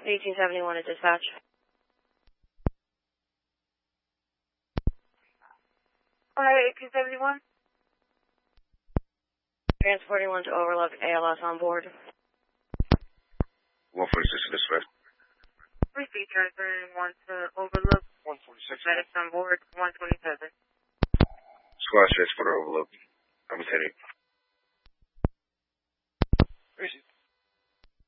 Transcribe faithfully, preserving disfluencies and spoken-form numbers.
eighteen seventy-one at dispatch. Hi, eighteen seventy-one. Transporting one to Overlook, A L S on board. one forty-six to dispatch. Repeat, transferring one to Overlook. one forty-six. Medics on board, one twenty-seven. Squad transport to Overlook. I'm heading. Where is he?